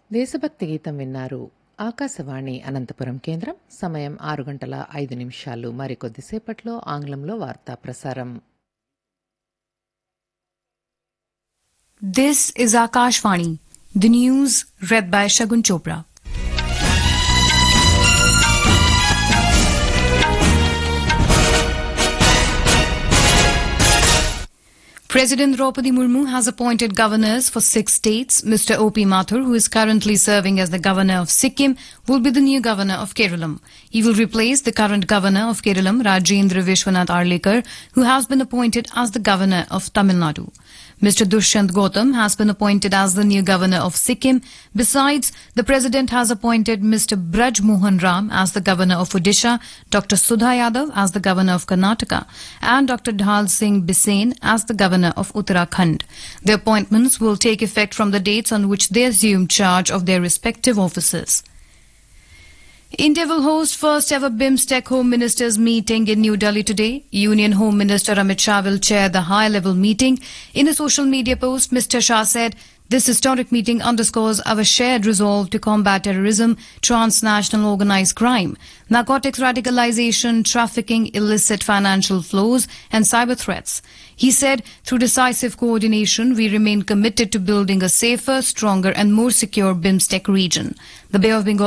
దేశభక్తి గీతం విన్నారు. ఆకాశవాణి అనంతపురం కేంద్రం. సమయం 6:05. మరికొద్దిసేపట్లో ఆంగ్లంలో వార్తా ప్రసారం. This is Akashvani. The news read by Shagun Chopra. President Draupadi Murmu has appointed governors for 6 states. Mr. O.P. Mathur, who is currently serving as the governor of Sikkim, will be the new governor of Kerala. He will replace the current governor of Kerala, Rajendra Vishwanath Arlekar, who has been appointed as the governor of Tamil Nadu. Mr. Dushyant Gautam has been appointed as the new governor of Sikkim. Besides, the president has appointed Mr. Braj Mohan Ram as the governor of Odisha, Dr. Sudha Yadav as the governor of Karnataka, and Dr. Dhal Singh Bisain as the governor of Uttarakhand. The appointments will take effect from the dates on which they assume charge of their respective offices. India will host first ever BIMSTEC Home Ministers meeting in New Delhi today. Union Home Minister Amit Shah will chair the high-level meeting. In a social media post, Mr. Shah said, "This historic meeting underscores our shared resolve to combat terrorism, transnational organized crime, narcotics radicalization, trafficking, illicit financial flows, and cyber threats." He said, "Through decisive coordination, we remain committed to building a safer, stronger, and more secure BIMSTEC region." The Bay of Bengal